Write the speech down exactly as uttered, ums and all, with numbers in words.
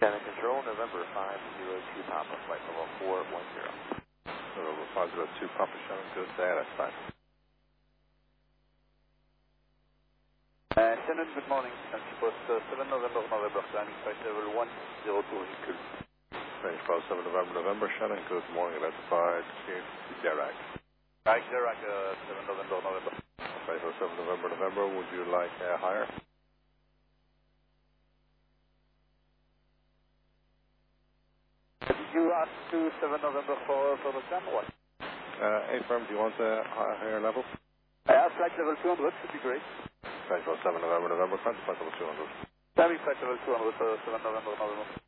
Command Control, November five zero two Papa, flight level four one zero. November five zero two Papa, Shannon, good data, fine. Uh, Shannon, good morning. Nancy Post uh, seven November, November, climbing flight level one zero two vehicle. Range five seven November, November, Shannon, good morning, identified, Dirac. Right, Dirac, uh, seven November, November. Right, so seven November, November, would you like uh, higher? Did you ask to seven November for, for the climb or what? Uh, A firm, do you want a higher level? Uh, flight level two hundred should be great. Range five seven November, November, flight level two hundred. Climbing flight level two hundred, uh, seven November, November.